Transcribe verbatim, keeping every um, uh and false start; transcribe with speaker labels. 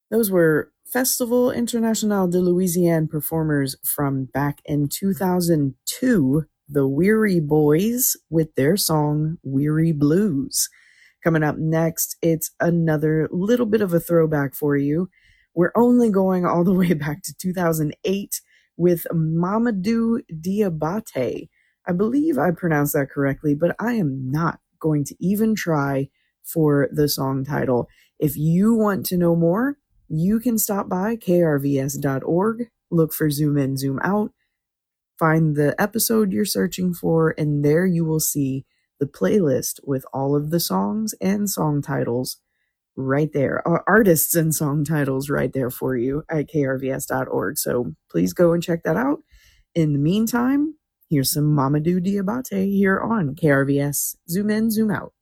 Speaker 1: Those were Festival International de Louisiane performers from back in two thousand two, the Weary Boys, with their song Weary Blues. Coming up next, it's another little bit of a throwback for you. We're only going all the way back to two thousand eight with Mamadou Diabate. I believe I pronounced that correctly, but I am not going to even try for the song title. If you want to know more, you can stop by k r v s dot org, look for Zoom In, Zoom Out, find the episode you're searching for, and there you will see the playlist with all of the songs and song titles right there, or artists and song titles right there for you at k r v s dot org. So please go and check that out. In the meantime, here's some Mamadou Diabate here on K R V S Zoom In, Zoom Out.